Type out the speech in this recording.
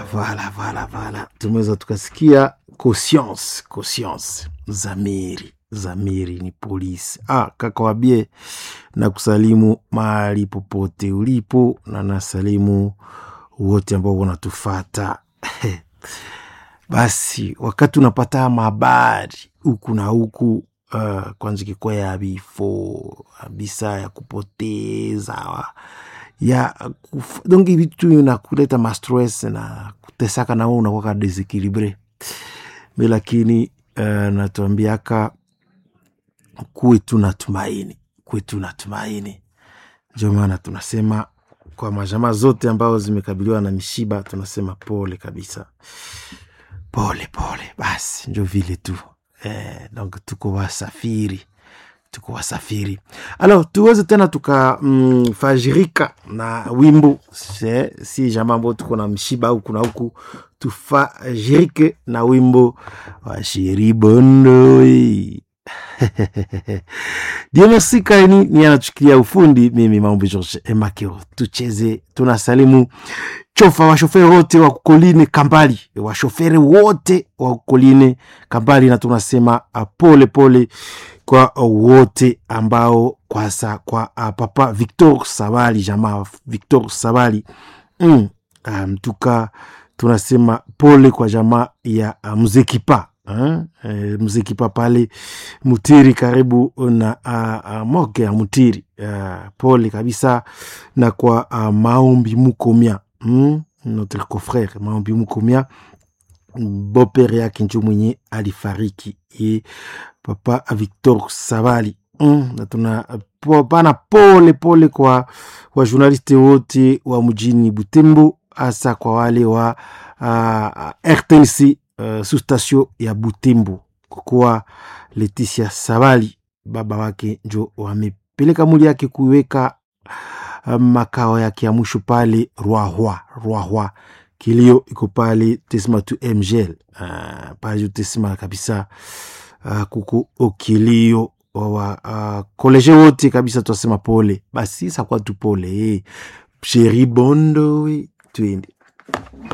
Voilà. Tumeweza tukasikia conscience. Zamiri ni polisi. Kaka wabie na kusalimu mahali popote ulipo na nasalimu wote ambao wanatufata. Basi wakati unapata habari huku na huku, kwanza kikuwa ya vifo bisa ya kupoteza donc vitu inakuleta mastress na kutesaka na wewe unakuwa desequilibre. Lakini natuambiaka kwetu natumaini. Ndio maana tunasema kwa majamaa zote ambao zimekabiliwa na mishiba, tunasema pole kabisa. Pole. Basi ndio vile tu. Donc tuko wasafiri. Alors tuweze tena tukafajirika na wimbo si jamaa ambao tuko na mshiba au kuna huku, tufajirike na wimbo wa Sheri Bondo. Merci Kaini ni anachukia ufundi, mimi Maombi George Emakeo. Tucheze, tunasalimu chofa wa shoferi wote wa Koline Kambali, wa shoferi wote wa Koline Kambali, na tunasema pole kwa wote ambao kwa papa Victor Sabali, jamaa Victor Sabali. Tunasema pole kwa jamaa ya Muzekipa. Muzekipa pale Mutiri karibu na moke ya Mutiri. Pole kabisa, na kwa Maombi Mukomia, notre confrère Maombi Mukomia, beau-père yake njo mwenye alifariki, papa Victor Sabali. Na tunapana pole kwa journaliste wote wa mjini Butembo, hasa kwa wale wa RTNC sous station ya Butembo, kwa Leticia Sabali baba wake njo wamepeleka mwili yake kuweka makao yake ya mwisho pale Roi. Kilio iko pale Tesma tu MGL, pale Tesma kabisa. Kuku okilio wa college wote kabisa, tuasema pole. Basi sa kwa tu pole. Sheri Bondo, twende.